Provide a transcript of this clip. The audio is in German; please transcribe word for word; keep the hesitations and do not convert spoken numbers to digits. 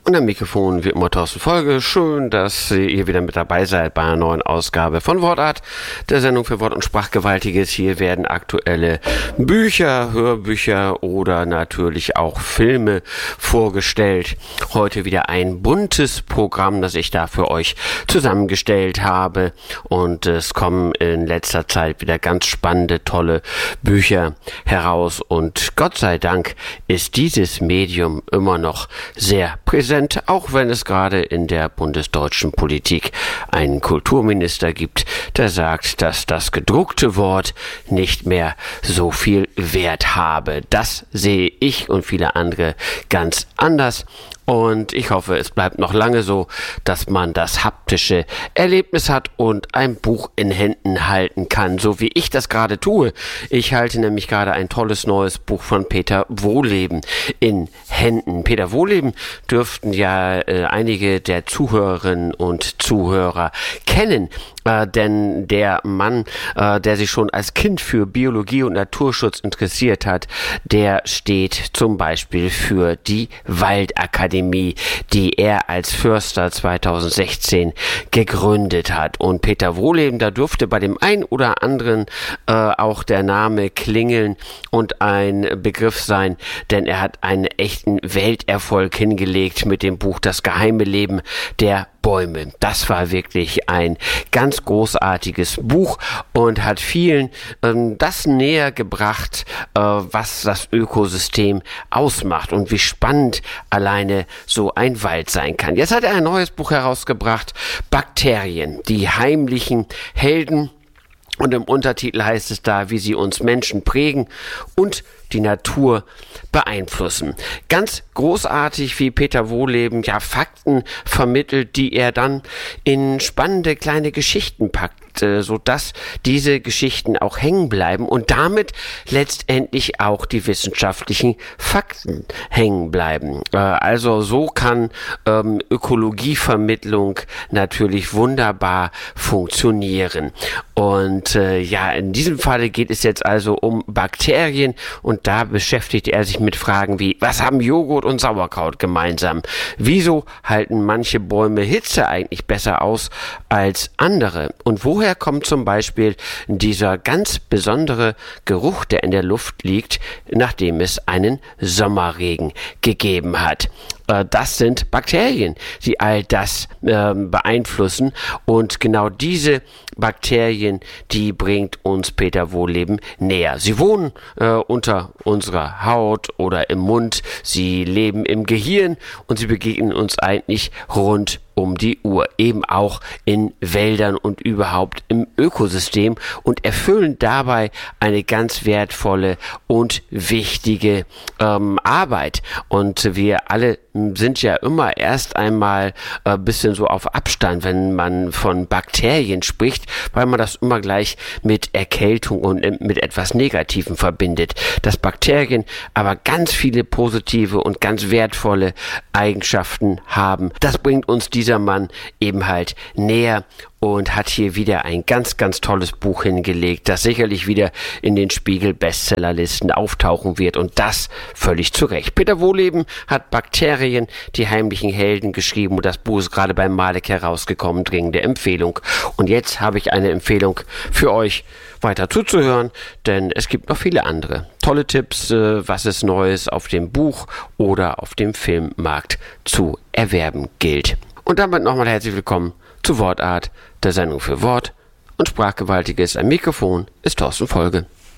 Und am Mikrofon wie immer Thorsten Folge. Schön, dass ihr wieder mit dabei seid bei einer neuen Ausgabe von Wortart, der Sendung für Wort- und Sprachgewaltiges. Hier werden aktuelle Bücher, Hörbücher oder natürlich auch Filme vorgestellt. Heute wieder ein buntes Programm, das ich da für euch zusammengestellt habe. Und es kommen in letzter Zeit wieder ganz spannende, tolle Bücher heraus. Und Gott sei Dank ist dieses Medium immer noch sehr präsent, auch wenn es gerade in der bundesdeutschen Politik einen Kulturminister gibt, der sagt, dass das gedruckte Wort nicht mehr so viel Wert habe. Das sehe ich und viele andere ganz anders. Und ich hoffe, es bleibt noch lange so, dass man das haptische Erlebnis hat und ein Buch in Händen halten kann, so wie ich das gerade tue. Ich halte nämlich gerade ein tolles neues Buch von Peter Wohlleben in Händen. Peter Wohlleben dürften ja äh, einige der Zuhörerinnen und Zuhörer kennen. Äh, denn der Mann, äh, der sich schon als Kind für Biologie und Naturschutz interessiert hat, der steht zum Beispiel für die Waldakademie, die er als Förster zweitausendsechzehn gegründet hat. Und Peter Wohlleben, da durfte bei dem einen oder anderen äh, auch der Name klingeln und ein Begriff sein, denn er hat einen echten Welterfolg hingelegt mit dem Buch Das geheime Leben der Bäume. Das war wirklich ein ganz großartiges Buch und hat vielen ähm, das näher gebracht, äh, was das Ökosystem ausmacht und wie spannend alleine so ein Wald sein kann. Jetzt hat er ein neues Buch herausgebracht, Bakterien, die heimlichen Helden. Und im Untertitel heißt es da, wie sie uns Menschen prägen und die Natur beeinflussen. Ganz großartig, wie Peter Wohlleben ja Fakten vermittelt, die er dann in spannende kleine Geschichten packt, sodass diese Geschichten auch hängen bleiben und damit letztendlich auch die wissenschaftlichen Fakten hängen bleiben. Also so kann ähm, Ökologievermittlung natürlich wunderbar funktionieren. Und äh, ja, in diesem Falle geht es jetzt also um Bakterien und da beschäftigt er sich mit Fragen wie, was haben Joghurt und Sauerkraut gemeinsam? Wieso halten manche Bäume Hitze eigentlich besser aus als andere? Und woher kommt zum Beispiel dieser ganz besondere Geruch, der in der Luft liegt, nachdem es einen Sommerregen gegeben hat? Das sind Bakterien, die all das äh, beeinflussen und genau diese Bakterien, die bringt uns Peter Wohlleben näher. Sie wohnen äh, unter unserer Haut oder im Mund, sie leben im Gehirn und sie begegnen uns eigentlich rund um die Uhr, eben auch in Wäldern und überhaupt im Ökosystem und erfüllen dabei eine ganz wertvolle und wichtige ähm, Arbeit. Und wir alle sind ja immer erst einmal ein äh, bisschen so auf Abstand, wenn man von Bakterien spricht, weil man das immer gleich mit Erkältung und äh, mit etwas Negativem verbindet. Dass Bakterien aber ganz viele positive und ganz wertvolle Eigenschaften haben, das bringt uns dieser Mann eben halt näher und hat hier wieder ein ganz, ganz tolles Buch hingelegt, das sicherlich wieder in den Spiegel-Bestsellerlisten auftauchen wird und das völlig zu Recht. Peter Wohlleben hat Bakterien, die heimlichen Helden geschrieben und das Buch ist gerade beim Malek herausgekommen, dringende Empfehlung. Und jetzt habe ich eine Empfehlung für euch, weiter zuzuhören, denn es gibt noch viele andere tolle Tipps, äh, was es Neues auf dem Buch oder auf dem Filmmarkt zu erwerben gilt. Und damit nochmal herzlich willkommen zu Wortart, der Sendung für Wort- und Sprachgewaltiges. Am Mikrofon ist Thorsten Folge.